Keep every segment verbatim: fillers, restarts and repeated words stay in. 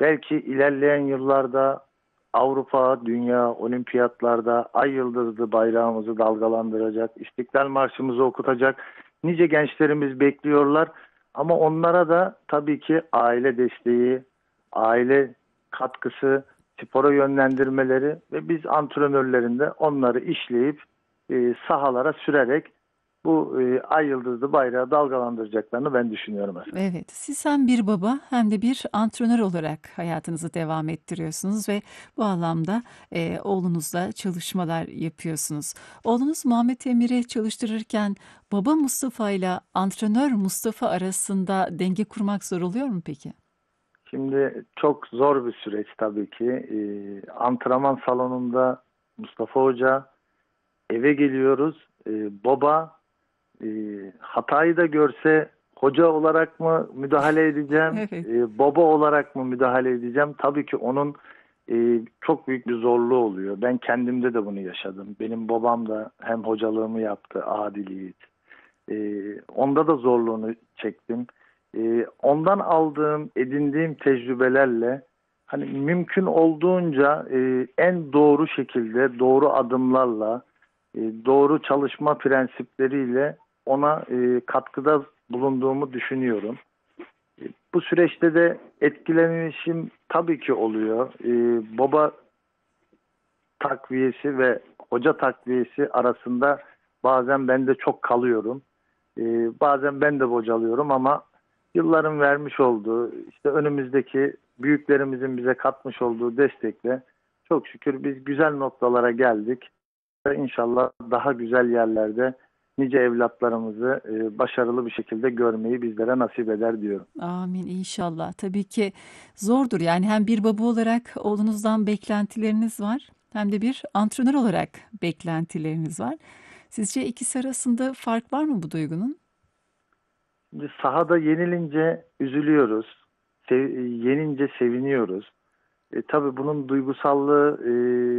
belki ilerleyen yıllarda Avrupa, dünya, olimpiyatlarda ay yıldızlı bayrağımızı dalgalandıracak, İstiklal Marşımızı okutacak nice gençlerimiz bekliyorlar. Ama onlara da tabii ki aile desteği, aile katkısı, spora yönlendirmeleri ve biz antrenörlerin de onları işleyip e, sahalara sürerek bu e, ay yıldızlı bayrağı dalgalandıracaklarını ben düşünüyorum efendim. Evet, siz hem bir baba hem de bir antrenör olarak hayatınızı devam ettiriyorsunuz ve bu anlamda e, oğlunuzla çalışmalar yapıyorsunuz. Oğlunuz Muhammed Emir'i çalıştırırken baba Mustafa ile antrenör Mustafa arasında denge kurmak zor oluyor mu peki? Şimdi çok zor bir süreç tabii ki. E, antrenman salonunda Mustafa Hoca, eve geliyoruz. E, baba e, hatayı da görse hoca olarak mı müdahale edeceğim, Evet. e, baba olarak mı müdahale edeceğim? Tabii ki onun e, çok büyük bir zorluğu oluyor. Ben kendimde de bunu yaşadım. Benim babam da hem hocalığımı yaptı, Adil Yiğit. E, Onda da zorluğunu çektim. E, ondan aldığım, edindiğim tecrübelerle hani mümkün olduğunca e, en doğru şekilde, doğru adımlarla, e, doğru çalışma prensipleriyle ona e, katkıda bulunduğumu düşünüyorum. E, Bu süreçte de etkilenişim tabii ki oluyor. E, baba takviyesi ve hoca takviyesi arasında bazen ben de çok kalıyorum. E, Bazen ben de bocalıyorum ama yılların vermiş olduğu, işte önümüzdeki büyüklerimizin bize katmış olduğu destekle çok şükür biz güzel noktalara geldik. Ve İnşallah daha güzel yerlerde nice evlatlarımızı e, başarılı bir şekilde görmeyi bizlere nasip eder diyorum. Amin inşallah. Tabii ki zordur yani hem bir baba olarak oğlunuzdan beklentileriniz var hem de bir antrenör olarak beklentileriniz var. Sizce ikisi arasında fark var mı bu duygunun? Şimdi sahada yenilince üzülüyoruz, sev- yenince seviniyoruz. E, tabii bunun duygusallığı e,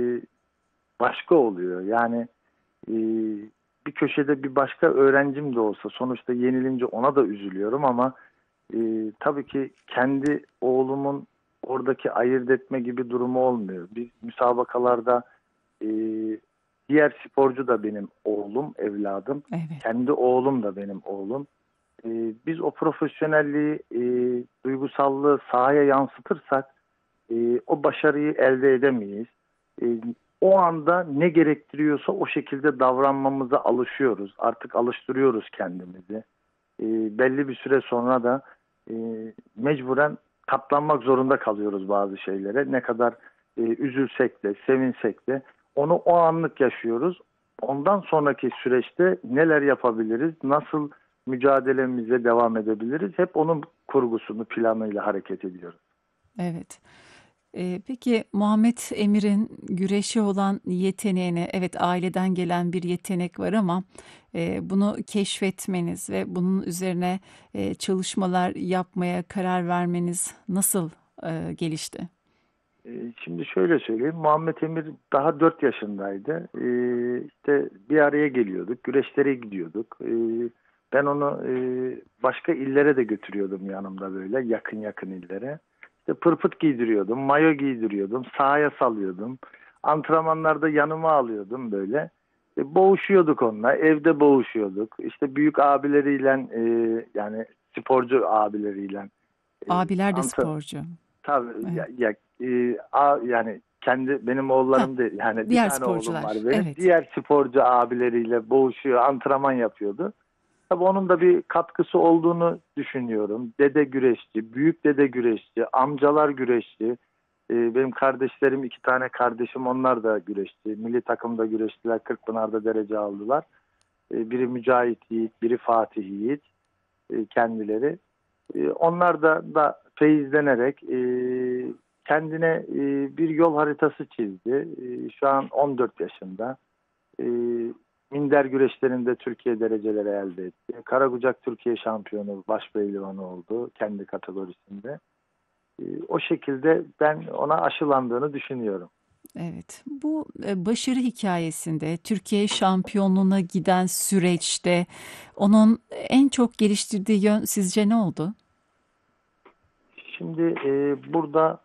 başka oluyor. Yani e, bir köşede bir başka öğrencim de olsa sonuçta yenilince ona da üzülüyorum ama e, tabii ki kendi oğlumun oradaki ayırt etme gibi durumu olmuyor. Biz müsabakalarda e, diğer sporcu da benim oğlum, evladım. Evet. Kendi oğlum da benim oğlum. E, Biz o profesyonelliği, e, duygusallığı sahaya yansıtırsak e, o başarıyı elde edemeyiz. E, O anda ne gerektiriyorsa o şekilde davranmamıza alışıyoruz. Artık alıştırıyoruz kendimizi. E, belli bir süre sonra da e, mecburen katlanmak zorunda kalıyoruz bazı şeylere. Ne kadar e, üzülsek de, sevinsek de onu o anlık yaşıyoruz. Ondan sonraki süreçte neler yapabiliriz, nasıl mücadelemize devam edebiliriz? Hep onun kurgusunu, planıyla hareket ediyoruz. Evet. Ee, peki Muhammed Emir'in güreşe olan yeteneğine, evet aileden gelen bir yetenek var ama e, bunu keşfetmeniz ve bunun üzerine e, çalışmalar yapmaya karar vermeniz nasıl e, gelişti? Ee, Şimdi şöyle söyleyeyim. Muhammed Emir daha dört yaşındaydı. Ee, işte bir araya geliyorduk. Güreşlere gidiyorduk. Ee, ben onu e, başka illere de götürüyordum yanımda böyle. Yakın yakın illere. İşte pırpıt giydiriyordum. Mayo giydiriyordum. Sahaya salıyordum. Antrenmanlarda yanıma alıyordum böyle. E, boğuşuyorduk onunla. Evde boğuşuyorduk. İşte büyük abileriyle e, yani sporcu abileriyle e, Abiler de antren sporcu. Tabii Evet. ya, ya e, a, yani kendi benim Heh, oğullarım değil. Yani bir diğer tane oğlum sporcular. var benim. Evet. Diğer sporcu abileriyle boğuşuyor, antrenman yapıyordu. Tabii onun da bir katkısı olduğunu düşünüyorum. Dede güreşçi, büyük dede güreşçi, amcalar güreşçi. E, benim kardeşlerim iki tane kardeşim onlar da güreşti. Milli takımda güreştiler. Kırkpınar'da derece aldılar. E, biri Mücahit Yiğit, biri Fatih Yiğit e, kendileri. E, onlar da, da feyizlenerek e, kendine e, bir yol haritası çizdi. E, şu an on dört yaşında. E, Minder güreşlerinde Türkiye dereceleri elde etti. Karakucak Türkiye şampiyonu, baş pehlivanı oldu kendi kategorisinde. E, o şekilde ben ona aşılandığını düşünüyorum. Evet, bu e, başarı hikayesinde Türkiye şampiyonluğuna giden süreçte onun en çok geliştirdiği yön sizce ne oldu? Şimdi e, burada